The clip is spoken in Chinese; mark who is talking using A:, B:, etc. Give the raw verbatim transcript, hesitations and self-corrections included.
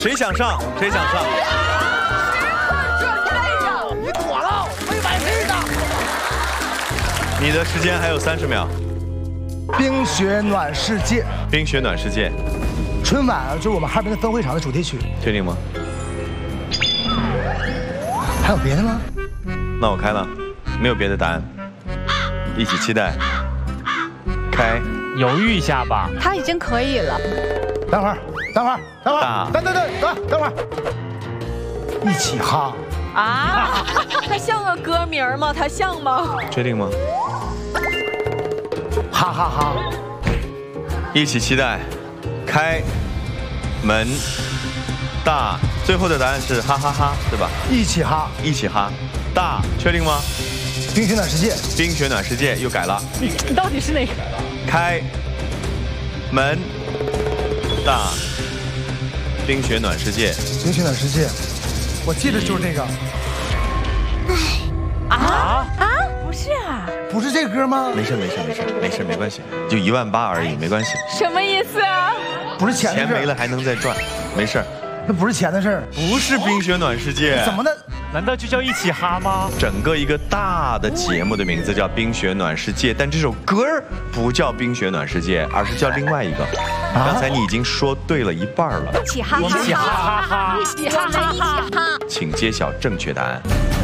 A: 谁想上？谁想上？
B: 你躲了，没完事的。
A: 你的时间还有三十秒。
C: 冰雪暖世界，
A: 冰雪暖世界，
C: 春晚就是我们哈尔滨的分会场的主题曲。
A: 确定吗？
C: 还有别的吗？
A: 那我开了，没有别的答案。一起期待。开。
D: 犹豫一下吧。
E: 他已经可以了。
C: 等会儿，等会儿，等会
A: 大
C: 儿，等等等等等会儿，一起哈。
E: 啊，他像个歌名吗？他像吗？
A: 确定吗？
C: 哈哈哈！
A: 一起期待。开门大，最后的答案是哈哈哈，对吧？
C: 一起哈，
A: 一起哈。大，确定吗？
C: 冰雪暖世界，
A: 冰雪暖世界又改了。
E: 你你到底是哪个？
A: 开门大，冰雪暖世界，
C: 冰雪暖世界，我记得就是这个。
E: 啊啊，不是啊，
C: 不是这歌吗？
A: 没事没事没事没事没关系，就一万八而已，没关系。
E: 什么意思啊？
C: 不是钱的事，
A: 钱没了还能再赚，没事。
C: 那不是钱的事儿，
A: 不是冰雪暖世界，
C: 怎么的？
D: 难道就叫一起哈吗？
A: 整个一个大的节目的名字叫《冰雪暖世界》，但这首歌不叫《冰雪暖世界》，而是叫另外一个。
C: 啊、
A: 刚才你已经说对了一半了。
E: 一起哈哈
D: 一起哈哈哈，
E: 一起哈哈哈，
A: 请揭晓正确答案。